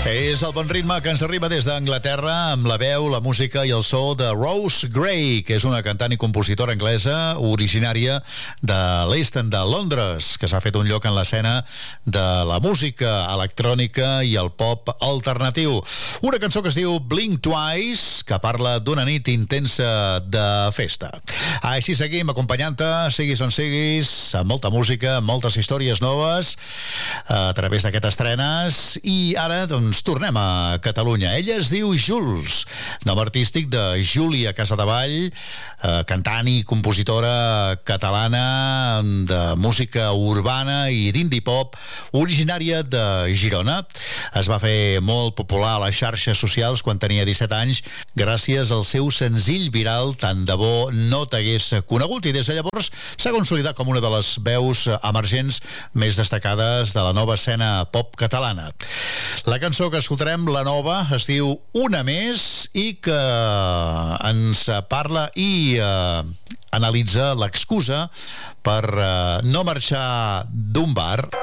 És el bon ritme que ens arriba des d'Anglaterra amb la veu, la música i el so de Rose Gray, que és una cantant i compositora anglesa originària de l'est de Londres, que s'ha fet un lloc en l'escena de la música electrònica i el pop alternatiu. Una cançó que es diu Blink Twice, que parla d'una nit intensa de festa. Així seguim acompanyant-te, siguis on siguis, amb molta música, amb moltes històries noves, a través d'aquestes estrenes. I ara, doncs, tornem a Catalunya. Ella es diu Jules, nom artístic de Júlia Casadevall, cantant i compositora catalana de música urbana i d'indie pop, originària de Girona. Es va fer molt popular a les xarxes socials quan tenia 17 anys, gràcies al seu senzill viral Tant de bo no t'hagués conegut, i des de llavors s'ha consolidat com una de les veus emergents més destacades de la nova escena pop catalana. La cançó que escoltarem, la nova, es diu Una més, i que ens parla i analitza l'excusa per no marxar d'un bar.